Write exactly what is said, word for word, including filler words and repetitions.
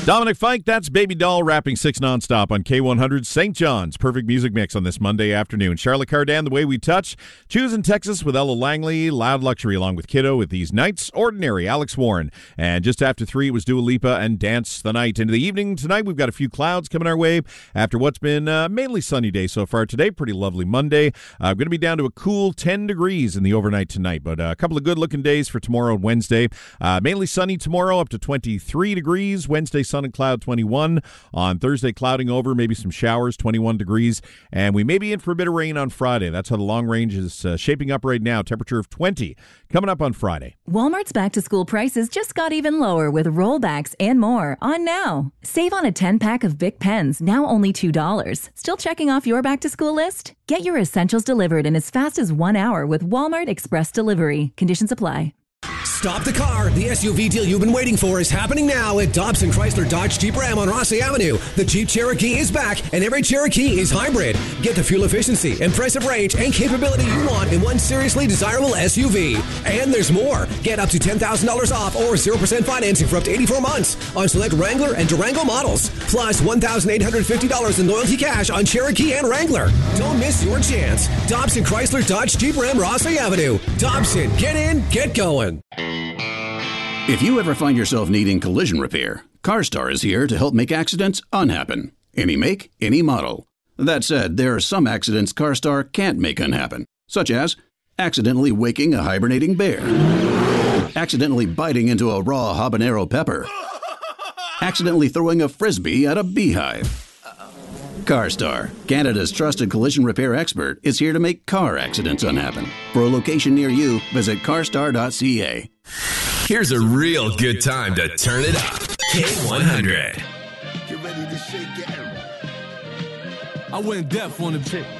Dominic Fike, that's Baby Doll rapping six nonstop on K one hundred Saint John's. Perfect music mix on this Monday afternoon. Charlotte Cardin, The Way We Touch. Choose in Texas with Ella Langley. Loud Luxury along with Kiddo with These Nights. Ordinary, Alex Warren. And just after three, it was Dua Lipa and Dance the Night. Into the evening tonight, we've got a few clouds coming our way after what's been uh, mainly sunny day so far today. Pretty lovely Monday. Uh, going to be down to a cool ten degrees in the overnight tonight, but uh, a couple of good-looking days for tomorrow and Wednesday. Uh, mainly sunny tomorrow, up to twenty-three degrees. Wednesday, sun and cloud, twenty-one. On Thursday, clouding over, maybe some showers, twenty-one degrees. And we may be in for a bit of rain on Friday. That's how the long range is uh, shaping up right now. Temperature of twenty coming up on Friday. Walmart's back-to-school prices just got even lower with rollbacks and more on now. Save on a ten-pack of Bic pens, now only two dollars. Still checking off your back-to-school list? Get your essentials delivered in as fast as one hour with Walmart Express Delivery. Conditions apply. Stop the car. The S U V deal you've been waiting for is happening now at Dobson Chrysler Dodge Jeep Ram on Rossley Avenue. The Jeep Cherokee is back, and every Cherokee is hybrid. Get the fuel efficiency, impressive range, and capability you want in one seriously desirable S U V. And there's more. Get up to ten thousand dollars off or zero percent financing for up to eighty-four months on select Wrangler and Durango models. Plus one thousand eight hundred fifty dollars in loyalty cash on Cherokee and Wrangler. Don't miss your chance. Dobson Chrysler Dodge Jeep Ram Rossley Avenue. Dobson, get in, get going. If you ever find yourself needing collision repair, CarStar is here to help make accidents unhappen. Any make, any model. That said, there are some accidents CarStar can't make unhappen, such as accidentally waking a hibernating bear, accidentally biting into a raw habanero pepper, accidentally throwing a frisbee at a beehive. CarStar, Canada's trusted collision repair expert, is here to make car accidents unhappen. For a location near you, visit carstar dot c a. Here's a real good time to turn it up. K one hundred. Get ready to shake it. I went deaf on the chick.